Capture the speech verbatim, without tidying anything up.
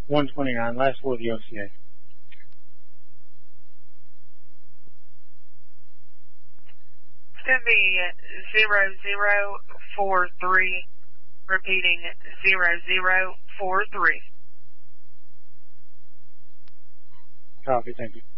one twenty-nine, last four of the O C A. It's going to be zero zero four three, repeating zero zero four three. Copy, thank you.